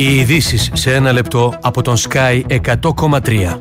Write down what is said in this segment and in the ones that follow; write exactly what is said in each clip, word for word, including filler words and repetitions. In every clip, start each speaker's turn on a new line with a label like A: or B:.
A: Οι ειδήσεις σε ένα λεπτό από τον Sky εκατό κόμμα τρία.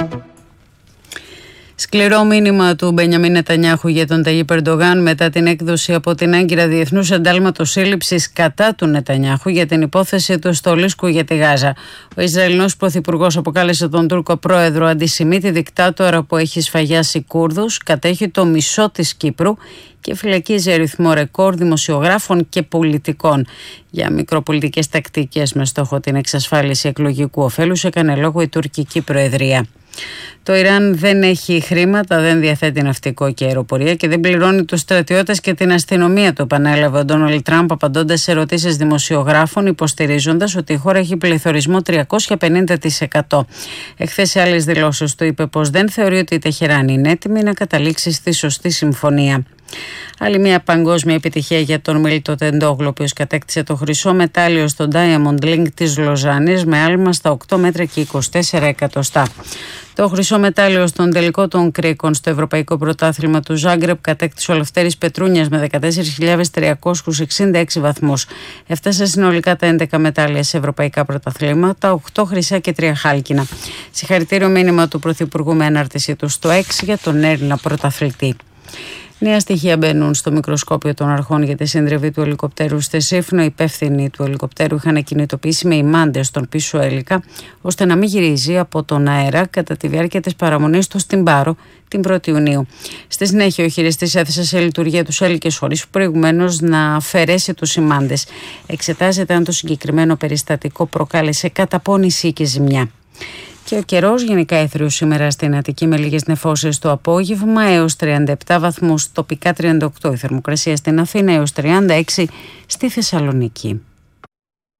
B: Σκληρό μήνυμα του Μπενιαμίν Νετανιάχου για τον Ταγίπ Ερντογάν μετά την έκδοση από την Άγκυρα διεθνούς εντάλματος σύλληψης κατά του Νετανιάχου για την υπόθεση του στολίσκου για τη Γάζα. Ο Ισραηλινός πρωθυπουργός αποκάλεσε τον Τούρκο πρόεδρο αντισημίτη δικτάτορα που έχει σφαγιάσει Κούρδους, κατέχει το μισό της Κύπρου και φυλακίζει αριθμό ρεκόρ δημοσιογράφων και πολιτικών. Για μικροπολιτικές τακτικές με στόχο την εξασφάλιση εκλογικού ωφέλους έκανε λόγο η τουρκική προεδρία. Το Ιράν δεν έχει χρήματα, δεν διαθέτει ναυτικό και αεροπορία και δεν πληρώνει τους στρατιώτες και την αστυνομία, το επανέλαβε ο Ντόναλντ Τραμπ απαντώντας σε ερωτήσεις δημοσιογράφων, υποστηρίζοντας ότι η χώρα έχει πληθωρισμό τριακόσια πενήντα τοις εκατό. Εχθές σε άλλες δηλώσεις του είπε πως δεν θεωρεί ότι η Τεχεράνη είναι έτοιμη να καταλήξει στη σωστή συμφωνία. Άλλη μια παγκόσμια επιτυχία για τον Μίλτο Τεντόγλου, ο οποίος κατέκτησε το χρυσό μετάλλιο στο Diamond League της Λοζάνης με άλμα στα οκτώ μέτρα και είκοσι τέσσερα εκατοστά. Το χρυσό μετάλλιο στον τελικό των κρίκων στο Ευρωπαϊκό Πρωτάθλημα του Ζάγκρεπ κατέκτησε ο Λευτέρης Πετρούνιας με δεκατέσσερις χιλιάδες τριακόσιους εξήντα έξι βαθμούς. Έφτασε συνολικά τα έντεκα μετάλλια σε ευρωπαϊκά πρωταθλήματα, οκτώ χρυσά και τρία χάλκινα. Συγχαρητήριο μήνυμα του Πρωθυπουργού με ανάρτησή του στο έξι για τον Έλληνα πρωταθλητή. Νέα στοιχεία μπαίνουν στο μικροσκόπιο των αρχών για τη συντριβή του ελικοπτέρου στη Σύφνο. Οι υπεύθυνοι του ελικοπτέρου είχαν κινητοποιήσει με ημάντες τον πίσω έλικα, ώστε να μην γυρίζει από τον αέρα κατά τη διάρκεια της παραμονής του στην Πάρο την πρώτη Ιουνίου. Στη συνέχεια, ο χειριστής έθεσε σε λειτουργία τους έλικες χωρίς προηγουμένως να αφαιρέσει τους ημάντες. Εξετάζεται αν το συγκεκριμένο περιστατικό προκάλεσε καταπώνηση και ζημιά. Και ο καιρός γενικά έθριος σήμερα στην Αττική με λίγες νεφώσεις το απόγευμα έως τριάντα επτά βαθμούς, τοπικά τριάντα οκτώ η θερμοκρασία στην Αθήνα έως τριάντα έξι στη Θεσσαλονίκη.